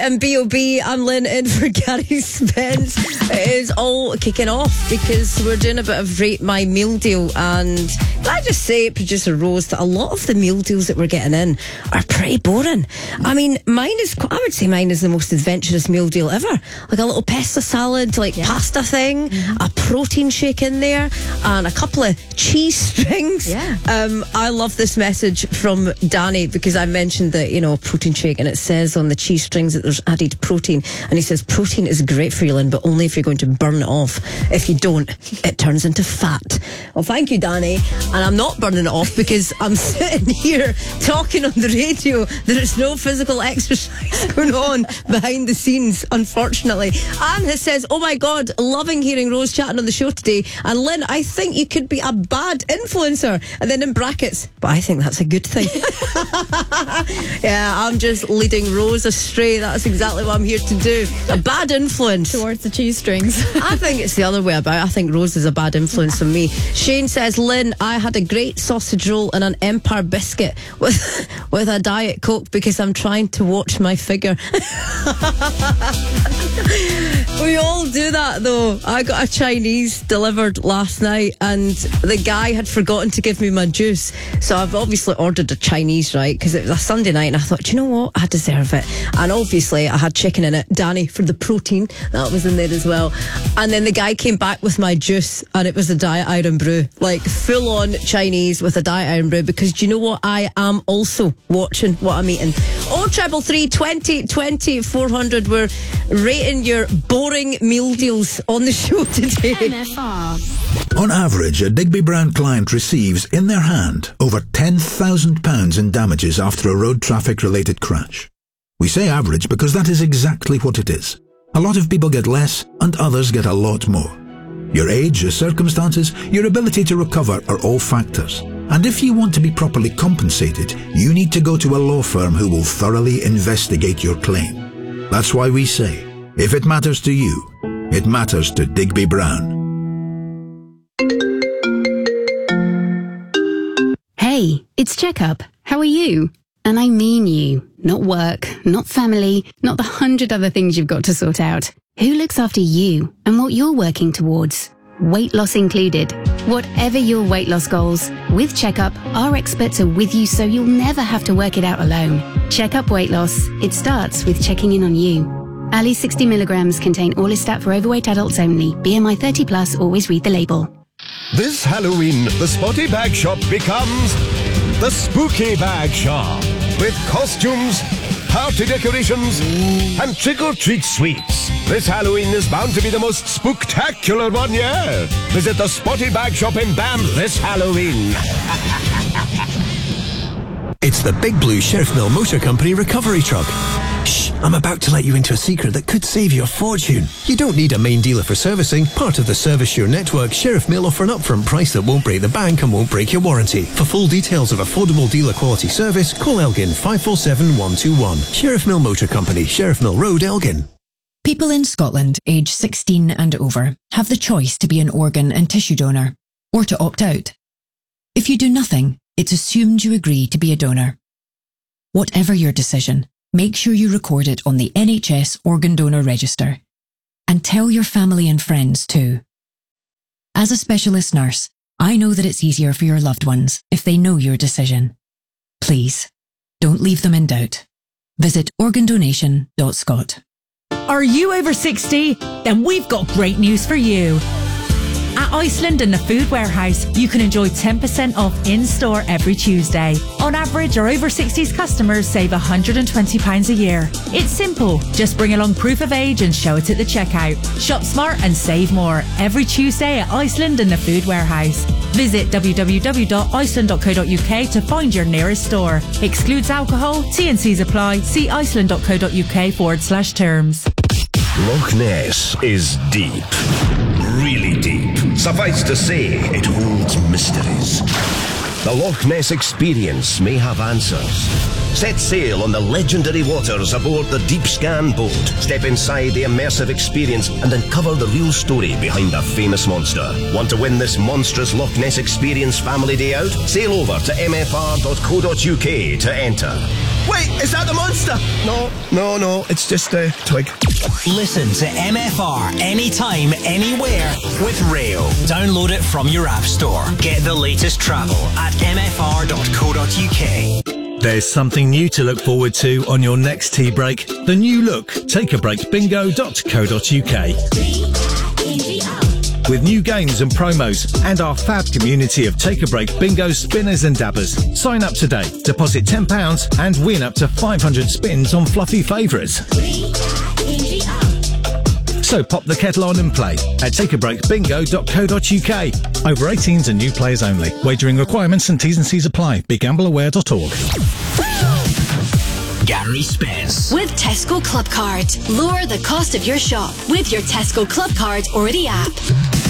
and B.O.B. I'm Lynn in for Gary Spence. It is all kicking off because we're doing a bit of Rate My Meal Deal, and can I just say, Producer Rose, that a lot of the meal deals that we're getting in are pretty boring. I mean, I would say mine is the most adventurous meal deal ever. Like a little pesto salad, pasta thing, a protein shake in there, and a couple of cheese strings. Yeah. I love this message from Danny because I mentioned that, protein shake, and it says on the cheese strings that there's added protein, and he says protein is great for you, Lynn, but only if you're going to burn it off. If you don't, it turns into fat. Well, thank you, Danny. And I'm not burning it off because I'm sitting here talking on the radio. There's no physical exercise going on behind the scenes, unfortunately. Anne has says, oh my God, loving hearing Rose chatting on the show today. And Lynn, I think you could be a bad influencer. And then in brackets, but I think that's a good thing. Yeah, I'm just leading Rose astray. That's exactly what I'm here to do. A bad influence. Towards the cheese strings. I think it's the other way about. I think Rose is a bad influence on me. Shane says, Lynn, I had a great sausage roll and an Empire biscuit with a Diet Coke because I'm trying to watch my figure. We all do that though. I got a Chinese delivered last night and the guy had forgotten to give me my juice. So I've obviously ordered a Chinese, right? Because it was a Sunday night and I thought, you know what? I deserve it. And obviously I had chicken in it. Danny, for the protein, that was in there as well. And then the guy came back with my juice and it was a Diet Iron Brew. Like full on Chinese with a Diet Iron Brew, because do you know what? I am also watching what I'm eating. 0333 20 20 400. We're rating your boring meal deals on the show today. MFR. On average, a Digby brand client receives in their hand over £10,000 in damages after a road traffic related crash. We say average because that is exactly what it is. A lot of people get less and others get a lot more. Your age, your circumstances, your ability to recover are all factors. And if you want to be properly compensated, you need to go to a law firm who will thoroughly investigate your claim. That's why we say, if it matters to you, it matters to Digby Brown. Hey, it's Checkup. How are you? And I mean you. Not work, not family, not the 100 other things you've got to sort out. Who looks after you and what you're working towards? Weight loss included. Whatever your weight loss goals, with Checkup, our experts are with you so you'll never have to work it out alone. Checkup Weight Loss. It starts with checking in on you. Ali 60 milligrams contain Orlistat for overweight adults only. BMI 30 plus, always read the label. This Halloween, the Spotty Bag Shop becomes the Spooky Bag Shop. With costumes, party decorations, and trick-or-treat sweets. This Halloween is bound to be the most spooktacular one yet. Visit the Spotty Bag Shop in Bam this Halloween. It's the Big Blue Sheriff Mill Motor Company recovery truck. Shh, I'm about to let you into a secret that could save you a fortune. You don't need a main dealer for servicing. Part of the ServiceSure network, Sheriff Mill offer an upfront price that won't break the bank and won't break your warranty. For full details of affordable dealer quality service, call Elgin 547 121. Sheriff Mill Motor Company, Sheriff Mill Road, Elgin. People in Scotland aged 16 and over have the choice to be an organ and tissue donor, or to opt out. If you do nothing, it's assumed you agree to be a donor. Whatever your decision, make sure you record it on the NHS Organ Donor Register. And tell your family and friends too. As a specialist nurse, I know that it's easier for your loved ones if they know your decision. Please, don't leave them in doubt. Visit organdonation.scot. Are you over 60? Then we've got great news for you. At Iceland and the Food Warehouse, you can enjoy 10% off in-store every Tuesday. On average, our over 60s customers save £120 a year. It's simple. Just bring along proof of age and show it at the checkout. Shop smart and save more every Tuesday at Iceland and the Food Warehouse. Visit www.iceland.co.uk to find your nearest store. Excludes alcohol. T&Cs apply. See iceland.co.uk/terms. Loch Ness is deep. Really deep. Suffice to say, it holds mysteries. The Loch Ness Experience may have answers. Set sail on the legendary waters aboard the Deep Scan boat. Step inside the immersive experience and uncover the real story behind the famous monster. Want to win this monstrous Loch Ness Experience family day out? Sail over to mfr.co.uk to enter. Wait, is that the monster? No, it's just a twig. Listen to MFR anytime, anywhere with Rail. Download it from your app store. Get the latest travel at mfr.co.uk. There's something new to look forward to on your next tea break. The new look, takeabreakbingo.co.uk. With new games and promos and our fab community of Take a Break bingo spinners and dabbers. Sign up today, deposit £10 and win up to 500 spins on fluffy favourites. So pop the kettle on and play at takeabreakbingo.co.uk. Over 18s and new players only. Wagering requirements and T's and C's apply. BeGambleAware.org. Gary Spence. With Tesco Club Card. Lower the cost of your shop with your Tesco Club Card or the app.